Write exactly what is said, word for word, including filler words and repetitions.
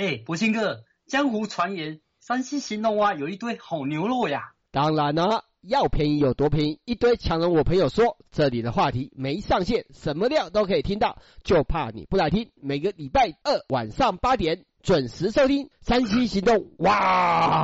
哎，博兴哥，江湖传言山西兴隆啊有一堆好牛肉呀。 当然了，要便宜有多便宜，一堆强人我朋友说，这里的话题没上限，什么料都可以听到，就怕你不来听。每个礼拜二晚上八点准时收听山西行动，哇！